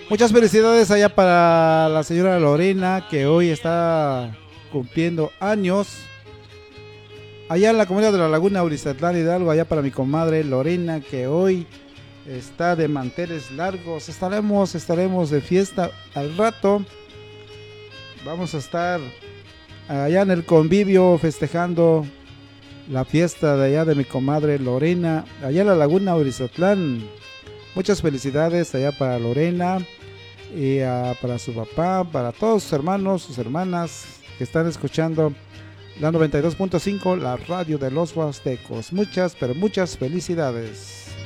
Muchas felicidades allá para la señora Lorena, que hoy está cumpliendo años. Allá en la comunidad de la Laguna Urizatlán Hidalgo, allá para mi comadre Lorena, que hoy está de manteles largos. Estaremos de fiesta al rato. Vamos a estar allá en el convivio festejando la fiesta de allá de mi comadre Lorena, allá en la Laguna Urizatlán. Muchas felicidades allá para Lorena y para su papá, para todos sus hermanos, sus hermanas que están escuchando la 92.5, la radio de los Huastecos. Muchas, pero muchas felicidades.